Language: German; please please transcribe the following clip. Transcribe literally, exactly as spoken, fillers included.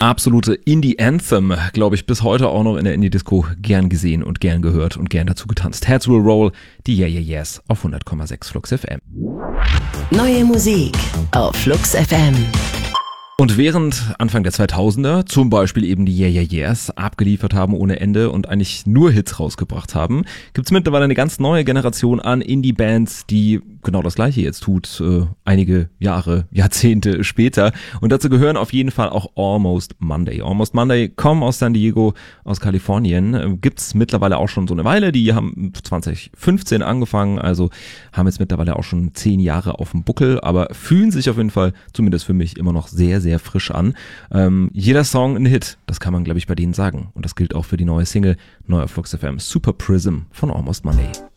Absolute Indie-Anthem, glaube ich, bis heute auch noch in der Indie-Disco gern gesehen und gern gehört und gern dazu getanzt. Heads Will Roll, die Yeah Yeah Yeahs auf hundert Komma sechs Flux F M. Neue Musik auf Flux F M. Und während Anfang der zweitausender zum Beispiel eben die Yeah Yeah Yeahs abgeliefert haben ohne Ende und eigentlich nur Hits rausgebracht haben, gibt's mittlerweile eine ganz neue Generation an Indie-Bands, die genau das Gleiche jetzt tut, äh, einige Jahre, Jahrzehnte später. Und dazu gehören auf jeden Fall auch Almost Monday. Almost Monday kommen aus San Diego, aus Kalifornien. Äh, gibt's mittlerweile auch schon so eine Weile. Die haben zwanzig fünfzehn angefangen, also haben jetzt mittlerweile auch schon zehn Jahre auf dem Buckel, aber fühlen sich auf jeden Fall, zumindest für mich, immer noch sehr, sehr frisch an. Ähm, jeder Song ein Hit, das kann man, glaube ich, bei denen sagen. Und das gilt auch für die neue Single, neu auf Flux F M, Super Prism von Almost Monday.